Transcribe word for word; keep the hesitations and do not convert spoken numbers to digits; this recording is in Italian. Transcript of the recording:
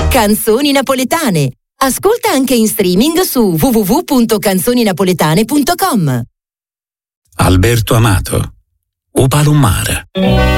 Canzoni napoletane. Ascolta anche in streaming su w w w punto canzoni napoletane punto com. Alberto Amato, O Palomar.